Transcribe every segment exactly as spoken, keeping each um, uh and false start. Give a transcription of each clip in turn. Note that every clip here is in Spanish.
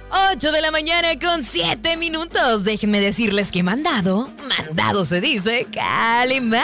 ocho de la mañana con siete minutos. Déjenme decirles que mandado, mandado se dice Calimax.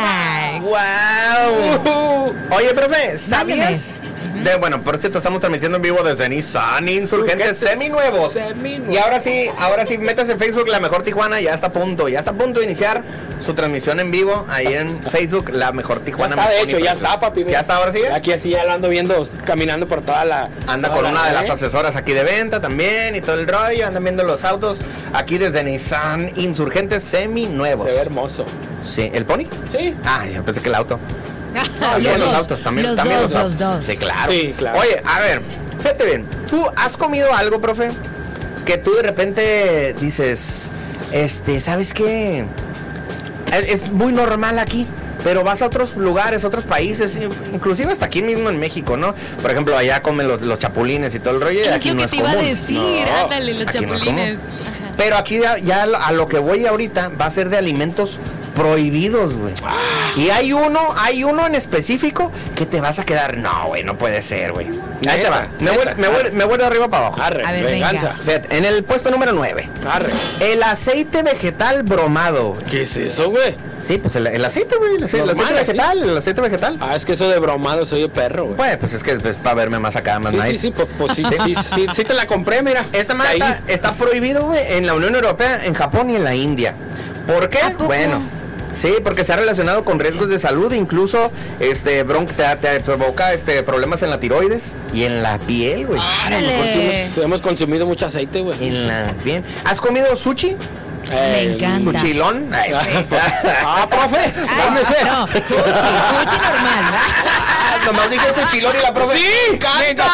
¡Wow! Oye, profe, ¿sabías? De, bueno, por cierto, estamos transmitiendo en vivo desde Nissan Insurgentes seminuevos. Semi y ahora sí, ahora sí, métase en Facebook La Mejor Tijuana, ya está a punto, ya está a punto de iniciar su transmisión en vivo ahí en Facebook La Mejor Tijuana. Ya está, de hecho, ya está, papi. Ya está, ahora sí. Aquí así ya lo ando viendo, caminando por toda la... Anda toda con la una de red. las asesoras aquí de venta también y todo el rollo, andan viendo los autos aquí desde Nissan Insurgentes seminuevos. Se ve hermoso. Sí, ¿el Pony? Sí. Ah, yo pensé que el auto. Ah, También los los dos, autos, también los también dos, los autos. los dos. Sí, claro. Sí, claro. Oye, a ver, fíjate bien, ¿tú has comido algo, profe? Que tú de repente dices, este, ¿sabes qué? Es, es muy normal aquí, pero vas a otros lugares, otros países, inclusive hasta aquí mismo en México, ¿no? Por ejemplo, allá comen los, los chapulines y todo el rollo, y Es aquí lo no que es te iba a común. decir, No, ándale, los aquí no es chapulines. común. Pero aquí ya, ya a lo que voy ahorita va a ser de alimentos prohibidos, güey. Y hay uno, hay uno en específico que te vas a quedar, no, güey, no puede ser, güey. Ahí te va. Me voy, me, voy, me voy de arriba para abajo. Arre, A ver, venganza. venga. Fíjate, en el puesto número nueve. Arre. El aceite vegetal bromado, güey. ¿Qué es eso, güey? Sí, pues el, el aceite, güey. El, aceite- el Normal, aceite así. vegetal, el aceite vegetal. Ah, es que eso de bromado soy de perro, güey. Pues, pues es que es para verme más acá, más Sí, nice. sí, sí, pues, pues sí, sí, sí, sí te la compré, mira. Esta madre Ahí. está, está prohibido, güey, en la Unión Europea, en Japón y en la India. ¿Por qué? ¿A poco? Bueno, sí, porque se ha relacionado con riesgos de salud, incluso este bron te, te provoca este problemas en la tiroides y en la piel, güey. A lo mejor sí hemos, hemos consumido mucho aceite, güey. En la piel. ¿Has comido sushi? Me Eh, encanta. ¿Suchilón? Ay, sí. Ah, profe, Ay, cálmese. no, sushi, sushi normal. Nomás dije suchilón y la profe. ¡Sí! ¡Me encanta!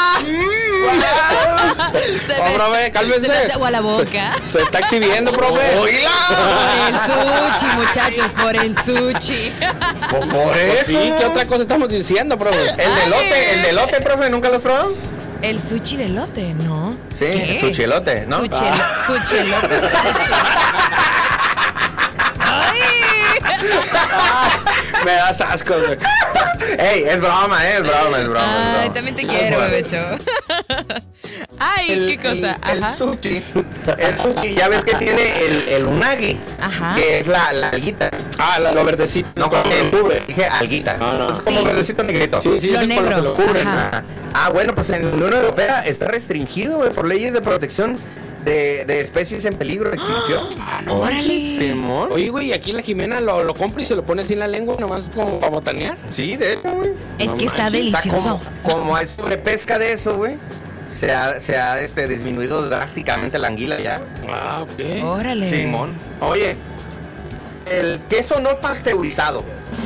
Se Oh, me, profe, cálmese. se me hace agua a la boca. Se, se está exhibiendo, profe. Por el sushi, muchachos, por el sushi. Por, por Pues eso. sí, ¿qué otra cosa estamos diciendo, profe? El delote, el delote, profe, ¿nunca lo has probado? El sushi de lote, ¿no? Sí, ¿Qué? suchilote, ¿no? Sushi, Ah. sushi elote. ¡Ay! Me das asco, güey. Ey, es broma, eh, es broma, es broma. es Ay, broma. también te quiero, bebecho. Ay, El- qué cosa. El, Ajá. el sushi. El sushi, ya ves que tiene el, el unagi. Ajá. Que es la, la alguita. Ah, la- lo verdecito. No, como el, lo cubre. dije alguita. No, no. Es como Sí. verdecito negrito. Sí, sí, Lo es con negro. lo que lo cubren. Ajá. Ah, ah, bueno, pues en la Unión Europea está restringido, güey, por leyes de protección de, de especies en peligro de extinción. Ah, no. Órale. Simón. Oye, güey, aquí la Jimena lo, lo compra y se lo pone así en la lengua, nomás como para botanear. Sí, de hecho, güey. Es No que está manches, Está delicioso. Como, como hay sobrepesca de eso, güey. Se ha, se ha este, disminuido drásticamente la anguila ya. Ah, ok. Órale. Simón. Oye, el queso no pasteurizado.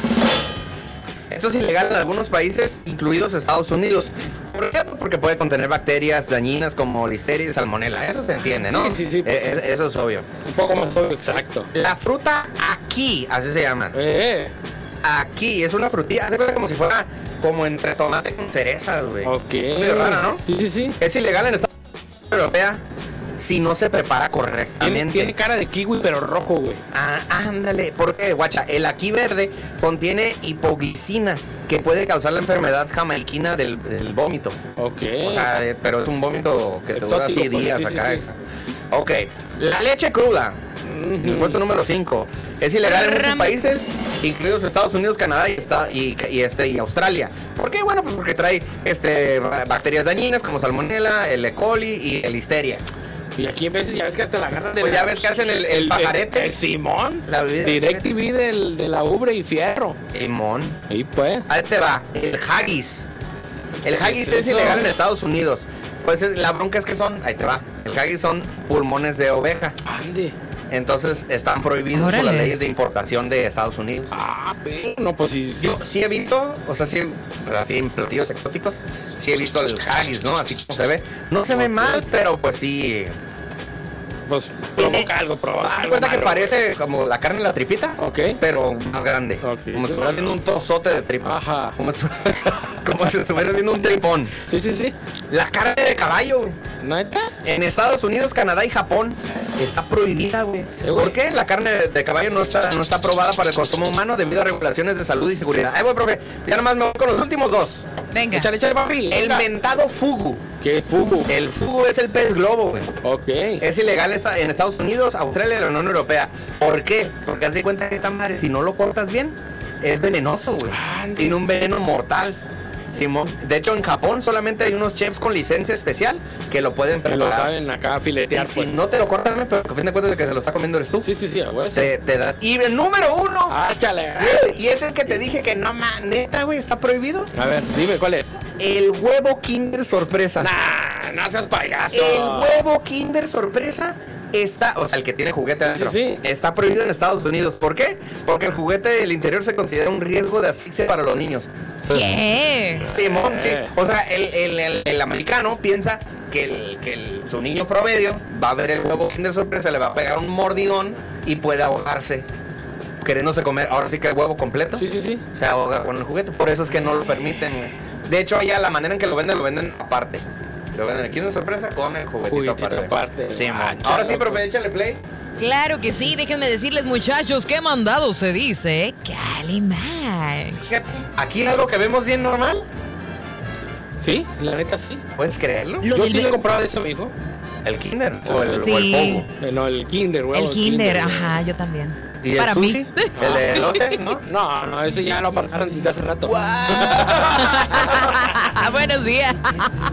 Esto es ilegal en algunos países, incluidos Estados Unidos. ¿Por qué? Porque puede contener bacterias dañinas como listeria y salmonela. Eso se entiende, ¿no? Sí, sí, sí. Eh, eh, eso es obvio. Un poco más obvio, exacto. La fruta aquí, así se llama. Eh, Aquí, es una frutilla. Hace cuenta como si fuera como entre tomate con cerezas, güey. ok. Medio raro, ¿no? Sí, sí, sí. Es ilegal en Estados Unidos Europea si no se prepara Tiene, correctamente. tiene cara de kiwi, pero rojo, güey. Ah, ándale, porque guacha, el aquí verde contiene hipoglicina que puede causar la enfermedad jamaiquina del, del vómito. Ok. O sea, eh, pero es un vómito que te dura Exótico, así pues, días sí, sí, acá. sí. esa. Ok, la leche cruda, en el puesto número cinco, es ilegal en muchos Ram. países, incluidos Estados Unidos, Canadá y, esta- y, y este, y Australia. ¿Por qué? Bueno, pues porque trae este, ba- bacterias dañinas como salmonella, el E. coli y el listeria. Y aquí en veces ya ves que hasta la agarran de Pues la- ya ves que hacen el, el pajarete. El, el Simón. La bebida- DirecTV del, de la Ubre y Fierro. Limón. Ahí pues. Ahí te va, el haggis. El haggis es es, eso? ilegal en Estados Unidos. Pues es- la bronca es que son, ahí te va, el haggis son pulmones de oveja. Ande. Entonces están prohibidos por Órale. las leyes de importación de Estados Unidos. Ah, pero no, pues sí. sí. Yo sí he visto, o sea, sí, así en platillos exóticos, sí he visto el haggis, ¿no? Así como se ve. No se ve mal, pero pues sí. Pues provoca algo, provoca Haz de algo. cuenta que malo. parece como la carne de la tripita, Ok. pero más grande. Ok. Como si estuvieras viendo un trozote de tripa. Ajá. Como, si- como si estuvieras viendo un tripón. Sí, sí, sí. La carne de caballo, güey. ¿Neta? En Estados Unidos, Canadá y Japón está prohibida, güey. Eh, güey. ¿Por qué? La carne de caballo no está, no está aprobada para el consumo humano debido a regulaciones de salud y seguridad. Ay, güey, profe, ya nomás me voy con los últimos dos. Venga. Échale, échale, papi. El venga. mentado fugu. ¿Qué es fugu? El fugu es el pez globo, güey. Ok. Es ilegal esta- en Estados Unidos, Australia y la Unión Europea. ¿Por qué? Porque haz de cuenta que esta madre, si no lo cortas bien, es venenoso, güey. Ah, no. Tiene un veneno mortal. Simón. De hecho, en Japón solamente hay unos chefs con licencia especial que lo pueden Que lo preparar. saben acá Y filetear, si pues. no te lo cortas bien, pero a fin de cuentas el que se lo está comiendo eres tú. Sí, sí, sí, güey. Te, te da. Y el número uno. Ah, chale. y es- Y es el que te dije que no, ma, neta, güey, está prohibido. A ver, dime, ¿cuál es? El huevo Kinder sorpresa. Nah, no seas payaso. El huevo Kinder sorpresa está, o sea, el que tiene juguete adentro, Sí, sí. está prohibido en Estados Unidos. ¿Por qué? Porque el juguete del interior se considera un riesgo de asfixia para los niños. ¿Qué? Simón, sí. Eh. O sea, el, el- el- el americano piensa que, el, que el- su niño promedio va a ver el huevo Kinder sorpresa, le va a pegar un mordidón y puede ahogarse. Queriéndose comer, ahora sí que el huevo completo. Sí, sí, sí. Se ahoga con el juguete. Por eso es que no lo permiten, güey. De hecho, allá la manera en que lo venden, lo venden aparte. Lo venden aquí en sorpresa con el juguetito, Juguetito aparte. aparte. Sí, Ah, man. chale, Ahora sí, loco. profe, échale play. Claro que sí, déjenme decirles, muchachos, que mandado se dice Calimax. Fíjate, aquí algo que vemos bien normal. Sí, la neta sí. ¿Puedes creerlo? Lo Yo del sí le be- compraba de eso a mi hijo. El Kinder o el, Sí. o el Pogo. Eh, no, el Kinder, güey. El Kinder, ajá, yo también. ¿Y el Para sushi? mí. ¿El de elote? ¿No? No, no, ese ya lo apartaron desde hace rato. Buenos días.